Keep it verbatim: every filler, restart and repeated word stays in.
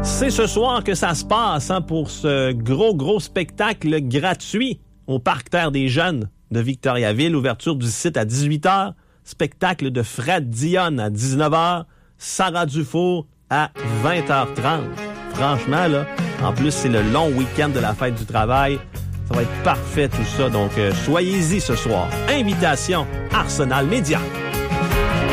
C'est ce soir que ça se passe hein, pour ce gros, gros spectacle gratuit au Parc Terre des Jeunes de Victoriaville. Ouverture du site à dix-huit heures. Spectacle de Fred Dionne à dix-neuf heures. Sarah Dufour à vingt heures trente. Franchement, là, en plus, c'est le long week-end de la fête du travail. Ça va être parfait tout ça. Donc, euh, soyez-y ce soir. Invitation Arsenal Média.